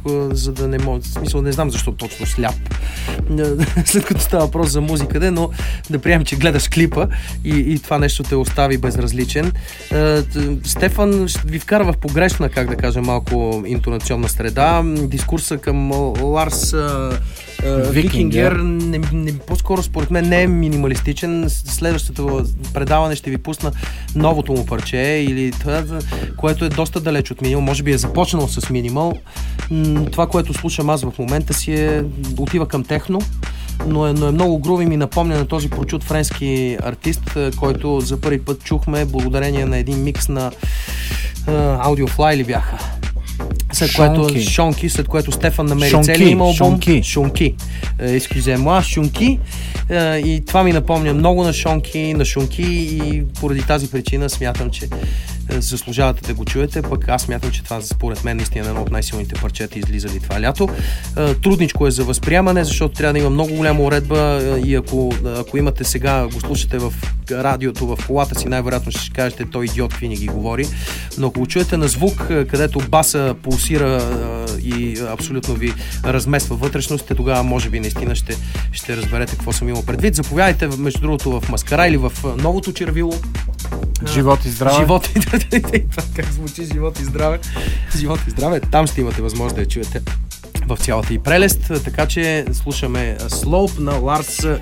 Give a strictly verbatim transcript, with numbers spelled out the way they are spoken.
за да не мога, в смисъл не знам защо точно сляп, след като става въпрос за музика, но да приемем, че гледаш клипа и, и това нещо те остави безразличен. Стефан ви вкара в погрешна, как да кажа, малко интонационна среда. Дискурса към Ларс Викингер не, не, по-скоро според мен не е минималистичен. Следващото предаване ще ви пусна новото му парче, или това, което е доста далеч от минимал. Може би е започнал с минимал. Това, което слушам аз в момента си е, отива към техно, но е, но е много груби, ми напомня на този прочут френски артист, който за първи път чухме благодарение на един микс на Audiofly ли бяха. След Шонки. което Шонки, след което Стефан намери Шонки, целия им албум. Шонки. Шонки. Excusez-moi, Шонки. Е, и това ми напомня много на Шонки, на Шонки и поради тази причина смятам, че е, заслужавате да го чуете, пък аз смятам, че това според мен наистина е едно от най-силните парчета излизали това лято. Е, трудничко е за възприемане, защото трябва да има много голяма уредба и ако, ако имате сега, го слушате в радиото, в колата си, най-вероятно ще кажете, той идиот какви ни ги говори, но ако го чуете на звук, където баса пулсира и абсолютно ви размества вътрешностите, тогава може би наистина ще, ще разберете какво съм имал предвид. Заповядайте, между другото, в Маскара или в новото червило. Живот и здраве. Живот и това как звучи, живот и здраве. Живот и здраве. Там ще имате възможност да я чуете в цялата и прелест. Така че слушаме Slope на Ларс